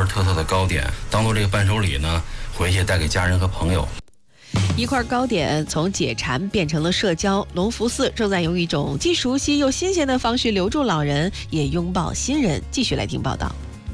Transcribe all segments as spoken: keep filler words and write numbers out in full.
味特色的糕点，当做这个伴手礼呢，回去带给家人和朋友。 一块糕点从解馋变成了社交，隆福寺正在用一种既熟悉又新鲜的方式留住老人，也拥抱新人。继续来听报道。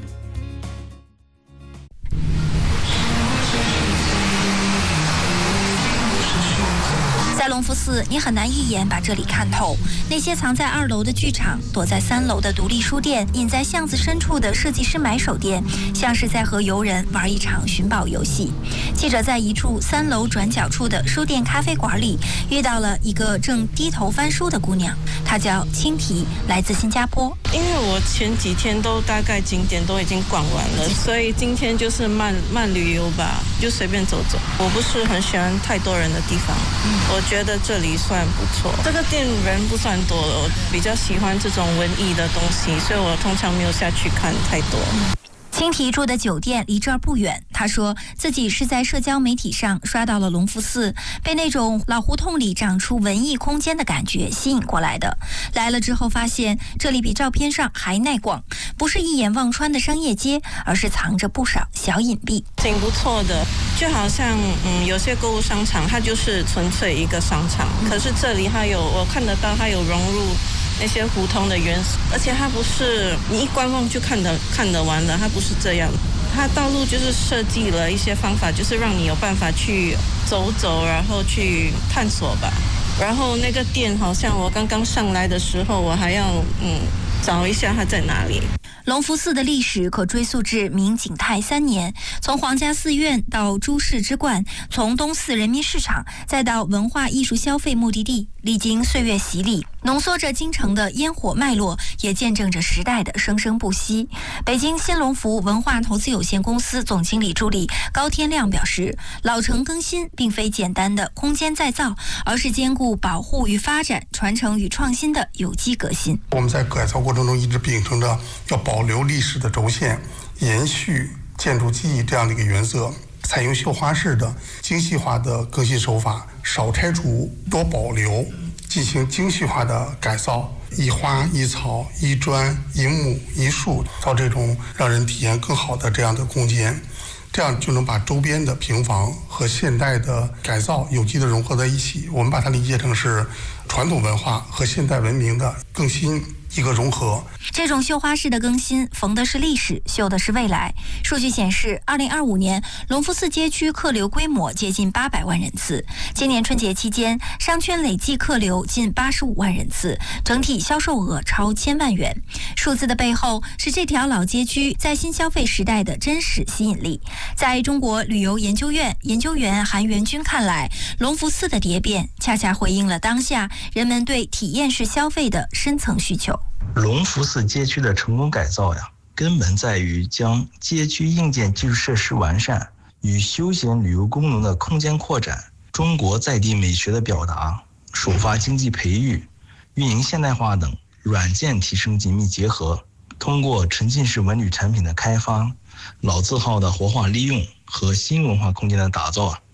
在隆福寺，你很难一眼把这里看透。那些藏在二楼的剧场，躲在三楼的独立书店，隐在巷子深处的设计师买手店，像是在和游人玩一场寻宝游戏。记者在一处三楼转角处的书店咖啡馆里遇到了一个正低头翻书的姑娘，她叫青提，来自新加坡。 因为我前几天都大概景点都已经逛完了，所以今天就是慢慢旅游吧，就随便走走。我不是很喜欢太多人的地方，我觉得这里算不错。这个店人不算多了，我比较喜欢这种文艺的东西，所以我通常没有下去看太多。 青提住的酒店离这儿不远，他说自己是在社交媒体上刷到了隆福寺，被那种老胡同里长出文艺空间的感觉吸引过来的。来了之后发现这里比照片上还耐逛，不是一眼望穿的商业街，而是藏着不少小隐蔽， 挺不错的。就好像嗯，有些购物商场它就是纯粹一个商场，可是这里它有，我看得到它有融入那些胡同的元素，而且它不是你一观望就看得看得完了，它不是这样。它道路就是设计了一些方法，就是让你有办法去走走，然后去探索吧。然后那个店好像我刚刚上来的时候，我还要嗯找一下它在哪里。 隆福寺的历史可追溯至明景泰三年，从皇家寺院到诸事之冠，从东寺人民市场，再到文化艺术消费目的地，历经岁月洗礼，浓缩着京城的烟火脉络，也见证着时代的生生不息。北京新隆福文化投资有限公司总经理助理高天亮表示，老城更新并非简单的空间再造，而是兼顾保护与发展、传承与创新的有机革新。 我们在改造过程中一直秉承着要保留历史的轴线，延续建筑记忆这样的一个原则，采用绣花式的精细化的更新手法，少拆除多保留，进行精细化的改造，一花一草一砖一木一树，造这种让人体验更好的这样的空间，这样就能把周边的平房和现代的改造有机的融合在一起。我们把它理解成是传统文化和现代文明的更新一个融合。 这种绣花式的更新，缝的是历史，绣的是未来。数据显示，二零二五年隆福寺街区客流规模接近八百万人次。今年春节期间，商圈累计客流近八十五万人次，整体销售额超千万元。数字的背后是这条老街区在新消费时代的真实吸引力。在中国旅游研究院研究员韩元军看来，隆福寺的蝶变恰恰回应了当下人们对体验式消费的深层需求。 隆福寺街区的成功改造呀，根本在于将街区硬件基础设施完善与休闲旅游功能的空间扩展、中国在地美学的表达、首发经济培育、运营现代化等软件提升紧密结合，通过沉浸式文旅产品的开发、老字号的活化利用和新文化空间的打造啊，